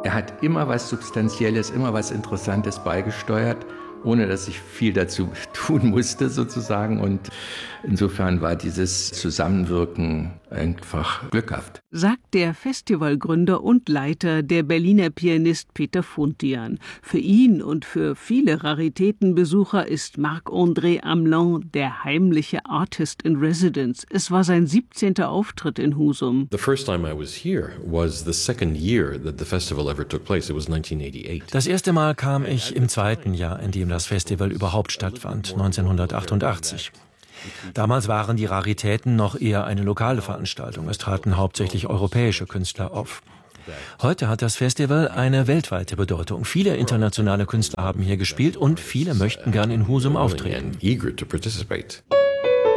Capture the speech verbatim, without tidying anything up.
Er hat immer was Substanzielles, immer was Interessantes beigesteuert, ohne dass ich viel dazu tun musste sozusagen. Und insofern war dieses Zusammenwirken einfach glückhaft. Sagt der Festivalgründer und Leiter, der Berliner Pianist Peter Funtian. Für ihn und für viele Raritätenbesucher ist Marc-André Amelin der heimliche Artist in Residence. Es war sein siebzehnter Auftritt in Husum. The first time I was here was the second year that the festival ever took place. It was nineteen eighty-eight. Das erste Mal kam ich im zweiten Jahr, in dem das Festival überhaupt stattfand, neunzehnhundertachtundachtzig. Damals waren die Raritäten noch eher eine lokale Veranstaltung. Es traten hauptsächlich europäische Künstler auf. Heute hat das Festival eine weltweite Bedeutung. Viele internationale Künstler haben hier gespielt und viele möchten gern in Husum auftreten. Eager to participate.